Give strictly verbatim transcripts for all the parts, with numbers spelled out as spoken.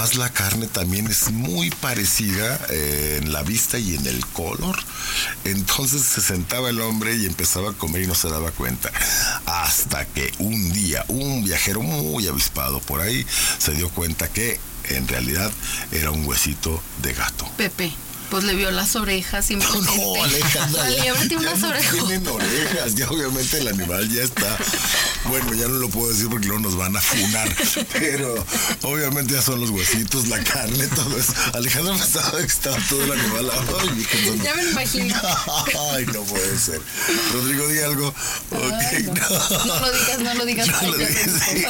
además la carne también es muy parecida eh, en la vista y en el color. Entonces se sentaba el hombre y empezaba a comer y no se daba cuenta. Hasta que un día un viajero muy avispado por ahí se dio cuenta que en realidad era un huesito de gato. Pepe, pues le vio las orejas y no, no, Alejandra, la liebre tiene unas orejas. No tienen orejas, ya obviamente el animal ya está. Bueno, ya no lo puedo decir porque luego nos van a funar, pero obviamente ya son los huesitos, la carne, todo eso. Alejandra pensaba que estaba todo el animal. Ay, no. Ya me lo imagino. Ay, no puede ser. Rodrigo, di algo. Ay, Okay, no. no. no lo digas, no lo digas. No lo digas, sí.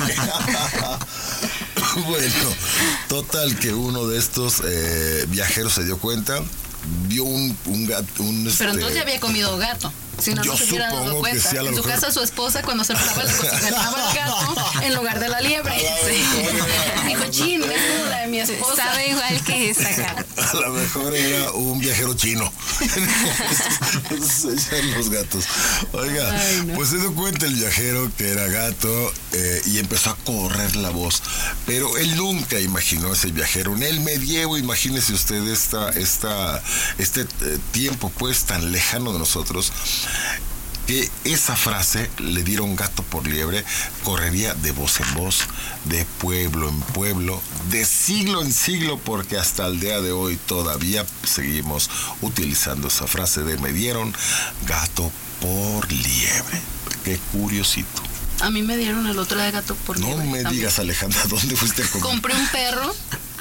Bueno, total que uno de estos eh, viajeros se dio cuenta, vio un, un gato. Un, Pero este, entonces ya había comido gato. Si no, yo no se hubiera dado supongo que cuenta. sí, a lo en su mejor. casa su esposa cuando se paraba le cocinaba el gato en lugar de la liebre. Sí. Dijo, chin, es como la de mi esposa. Sabe igual que esa cara. A lo mejor era un viajero chino. Entonces echan los gatos. Oiga, Ay, no. pues se dio cuenta el viajero que era gato eh, y empezó a correr la voz. Pero él nunca imaginó, ese viajero, en el medievo, imagínese usted esta, esta, este eh, tiempo pues tan lejano de nosotros, que esa frase, le dieron gato por liebre, correría de voz en voz, de pueblo en pueblo, de siglo en siglo, porque hasta el día de hoy todavía seguimos utilizando esa frase de me dieron gato por liebre. Qué curiosito. A mí me dieron el otro de gato por No liebre me también. digas, Alejandra, ¿dónde fuiste a comer? Compré un perro.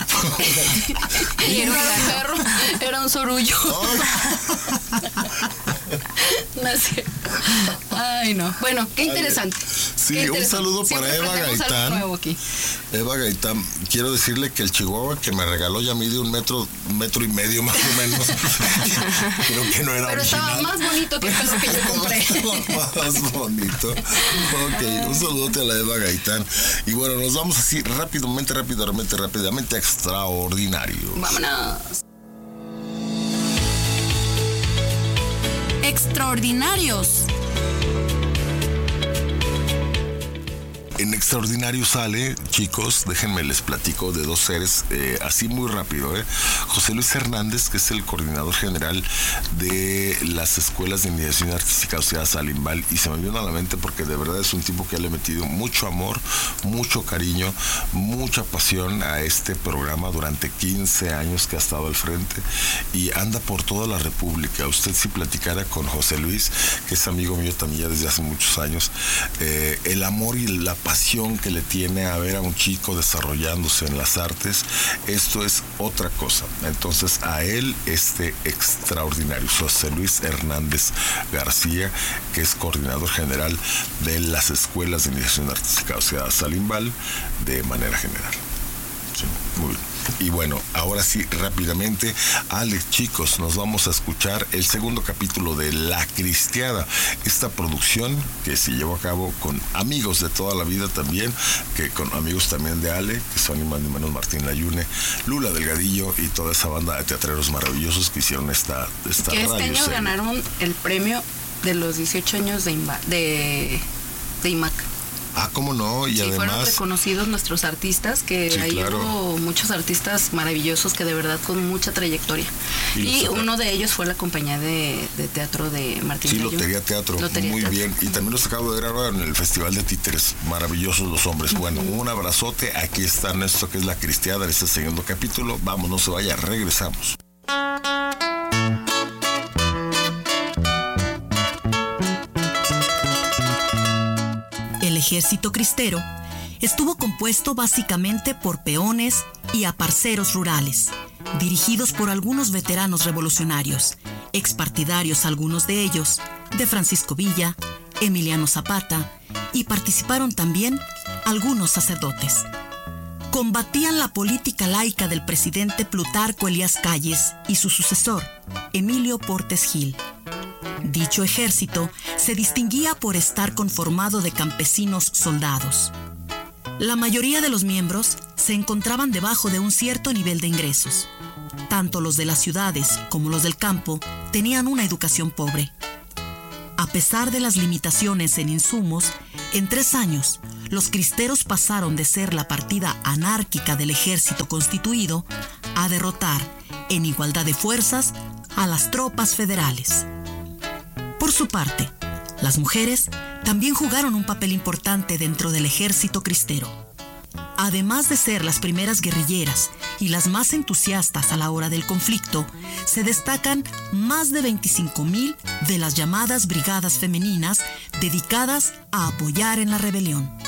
Y era un perro, era un sorullo. No sé. Ay, no. Bueno, qué interesante. Sí, Qué un interesante. saludo para Siempre Eva aprendemos algo Gaitán. nuevo aquí. Eva Gaitán, quiero decirle que el chihuahua que me regaló ya mide un metro, un metro y medio más o menos. Creo que no era Pero original. estaba más bonito que el perro que yo compré. Estaba más bonito. Ok, un saludote a la Eva Gaitán. Y bueno, nos vamos así rápidamente, rápidamente, rápidamente a Extraordinario. Vámonos. Extraordinarios. En Extraordinario sale, chicos, déjenme les platico de dos seres, eh, así muy rápido, ¿eh? José Luis Hernández, que es el coordinador general de las escuelas de iniciación artística Sociedad Salimbal, y se me vino a la mente porque de verdad es un tipo que le ha metido mucho amor, mucho cariño, mucha pasión a este programa durante quince años que ha estado al frente y anda por toda la República. Usted si platicara con José Luis, que es amigo mío también ya desde hace muchos años, eh, el amor y la pasión que le tiene a ver a un chico desarrollándose en las artes, esto es otra cosa. Entonces a él, este extraordinario José Luis Hernández García, que es coordinador general de las escuelas de iniciación artística Sociedad Salimbal de manera general. Sí, muy bien. Y bueno, ahora sí, rápidamente, Alex, chicos, nos vamos a escuchar el segundo capítulo de La Cristiada, esta producción que se llevó a cabo con amigos de toda la vida también, que con amigos también de Ale, que son ni más ni menos Martín Layune, Lula Delgadillo y toda esa banda de teatreros maravillosos que hicieron esta, esta Que este radio año serie. ganaron el premio de los dieciocho años de, Inva- de, de I M A C. Ah, cómo no, y Sí, fueron además... reconocidos nuestros artistas, que Sí, ahí claro. hubo muchos artistas maravillosos que de verdad con mucha trayectoria. Y Y, los- uno de ellos fue la compañía de, de teatro de Martín Sí, Layún. Lotería Teatro, Lotería muy Teatro. bien. Y también los acabo de ver ahora en el Festival de Títeres, maravillosos los hombres. Bueno, un abrazote, aquí está esto que es La Cristiada, este segundo capítulo. Vamos, no se vaya, regresamos. El ejército cristero estuvo compuesto básicamente por peones y aparceros rurales, dirigidos por algunos veteranos revolucionarios, expartidarios algunos de ellos, de Francisco Villa, Emiliano Zapata, y participaron también algunos sacerdotes. Combatían la política laica del presidente Plutarco Elías Calles y su sucesor, Emilio Portes Gil. Dicho ejército se distinguía por estar conformado de campesinos soldados. La mayoría de los miembros se encontraban debajo de un cierto nivel de ingresos. Tanto los de las ciudades como los del campo tenían una educación pobre. A pesar de las limitaciones en insumos, en tres años los cristeros pasaron de ser la partida anárquica del ejército constituido a derrotar, en igualdad de fuerzas, a las tropas federales. Por su parte, las mujeres también jugaron un papel importante dentro del ejército cristero. Además de ser las primeras guerrilleras y las más entusiastas a la hora del conflicto, se destacan más de veinticinco mil de las llamadas brigadas femeninas dedicadas a apoyar en la rebelión.